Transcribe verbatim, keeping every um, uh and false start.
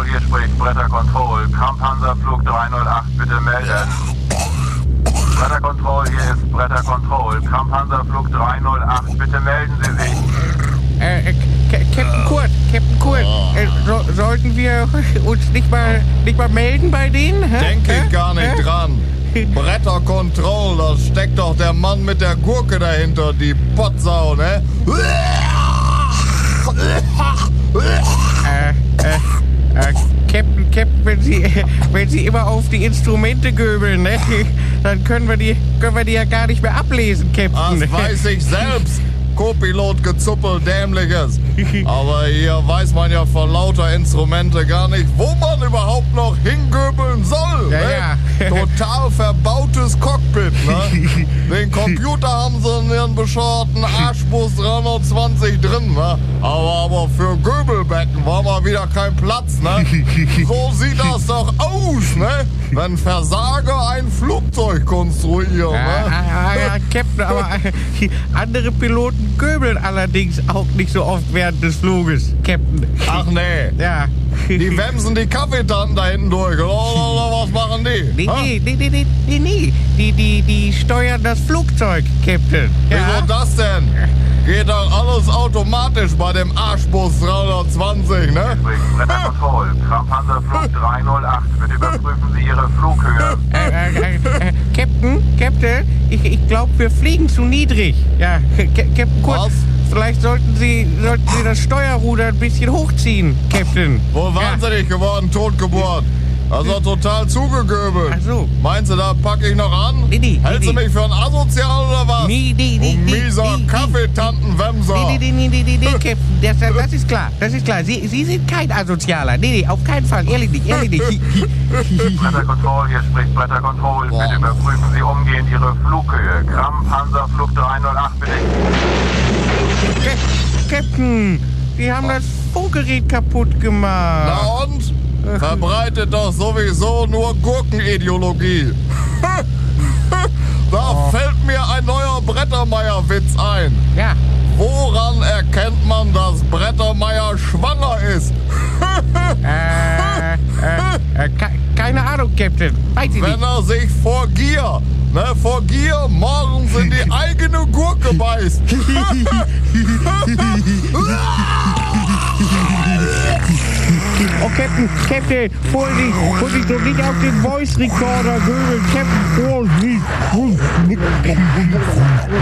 Control, hier spricht Bretter Control. Kampfpanzer Flug drei null acht, bitte melden. Bretter Control, hier ist Bretter Control. Kampfpanzer Flug drei null acht, bitte melden Sie sich. Äh, äh, Captain Kurt, Captain Kurt, äh, so, sollten wir uns nicht mal, nicht mal melden bei denen? Hä? Denke ich gar nicht Hä? dran. Bretter Control, da steckt doch der Mann mit der Gurke dahinter, die Pottsau, ne? Äh, äh, äh, Captain, Captain, wenn Sie, wenn Sie immer auf die Instrumente göbeln, ne, dann können wir die, können wir die ja gar nicht mehr ablesen, Captain. Das weiß ich selbst. Co-Pilot gezuppel, dämliches. Aber hier weiß man ja vor lauter Instrumente gar nicht, wo man überhaupt noch hingöbeln soll. Ja, ne? ja. Total verbautes Cockpit. Ne? Den Computer haben sie in ihren bescheuerten Arschbus dreihundertzwanzig drin. Ne? Aber, aber für Göbelbecken war mal wieder kein Platz. Ne? So sieht das doch aus, ne? Wenn Versager ein Flugzeug konstruieren. Ja, Ne? ja, ja, Captain, aber äh, andere Piloten göbeln allerdings auch nicht so oft während des Fluges, Captain. Ach nee. Ja. Die wemsen die Kaffeetannen da hinten durch, oder, oder was machen die? Nee, Ha? nee, nee, nee, nee, nee, nee. Die, die, die steuern das Flugzeug, Captain. Wieso das denn? Geht doch alles automatisch bei dem Arschbus dreihundertzwanzig, ne? Spricht Bretter Control. Kampfpanzer Flug drei null acht, bitte überprüfen Sie Ihre Flughöhe. Äh, äh, äh, äh, Captain, Captain, ich, ich glaube, wir fliegen zu niedrig. Ja, Ca- Captain Kurt, Was? vielleicht sollten Sie, sollten Sie das Steuerruder ein bisschen hochziehen, Captain. Wohl Ja. wahnsinnig geworden, Totgeburt. Also total zugegöbelt. Ach so. Meinst du, da pack ich noch an? Nee, nee, Hältst nee, du mich für ein Asozial oder was? Nee, nee, nee, Du nee, mieser nee, nee. Kaffeetantenwemser. Nee, nee, nee, nee, nee, nee, Captain, das, das ist klar, das ist klar. Sie, Sie sind kein Asozialer. Nee, nee, auf keinen Fall, ehrlich nicht, ehrlich nicht. Bretter Control, hier spricht Bretter Control. Boah. Bitte überprüfen Sie umgehend Ihre Flughöhe. Kampfpanzer Flug drei null acht, bitte. Ca- Captain, die haben das Funkgerät kaputt gemacht. Na und? Verbreitet doch sowieso nur Gurkenideologie. Da Oh. fällt mir ein neuer Brettermeier-Witz ein. Ja, Woran erkennt man, dass Brettermeier schwanger ist? äh, äh, äh ke- keine Ahnung, Captain. Weiß ich Wenn nicht. er sich vor Gier, ne, vor Gier morgens in die eigene Gurke beißt. Oh, Captain, Captain, Vorsicht, Vorsicht, doch nicht auf den Voice Recorder göbeln. Captain, Vorsicht.